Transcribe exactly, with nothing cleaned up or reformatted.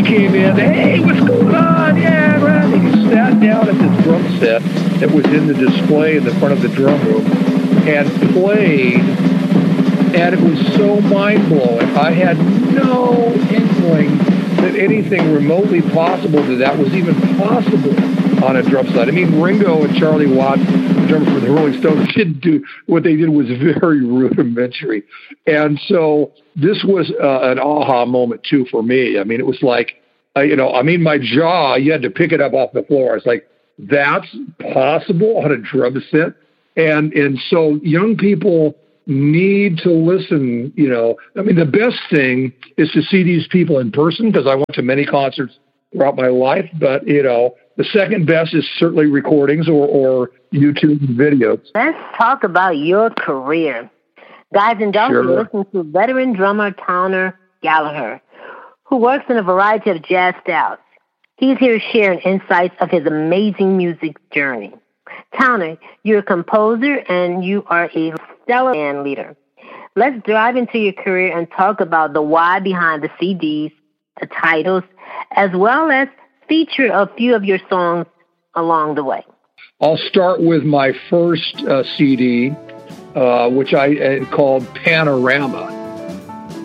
he came in, hey, what's going on? Yeah, right. He sat down at this drum set that was in the display in the front of the drum room and played, and it was so mind-blowing. I had no inkling that anything remotely possible to that was even possible on a drum set. I mean, Ringo and Charlie Watts, the drummers for the Rolling Stones, didn't do what they did was very rudimentary. And so this was uh, an aha moment too for me. I mean, it was like, uh, you know, I mean, my jaw, you had to pick it up off the floor. It's like, that's possible on a drum set. And and so young people need to listen, you know. I mean, the best thing is to see these people in person, because I went to many concerts throughout my life. But, you know, the second best is certainly recordings or, or YouTube videos. Let's talk about your career. Guys, and don't Sure. listen to veteran drummer Towner Gallagher, who works in a variety of jazz styles. He's here sharing insights of his amazing music journey. Towner, you're a composer and you are a stellar band leader. Let's dive into your career and talk about the why behind the C Ds, the titles, as well as feature a few of your songs along the way. I'll start with my first uh, C D, uh, which I uh, called Panorama.